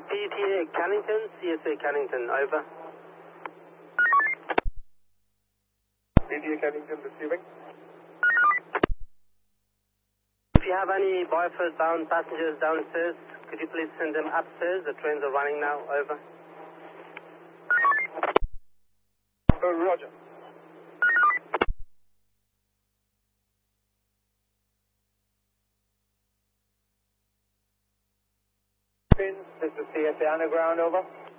PTA Cannington, CSA Cannington, over. PTA Cannington receiving. If you have any Byford bound passengers downstairs, could you please send them upstairs? The trains are running now, over. Roger. This is CSA Underground, over.